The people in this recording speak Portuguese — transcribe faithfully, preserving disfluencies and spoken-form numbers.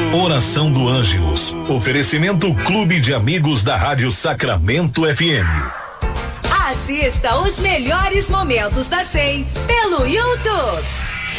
Oração do Ângelus. Oferecimento Clube de Amigos da Rádio Sacramento F M. Assista os melhores momentos da C E M pelo YouTube.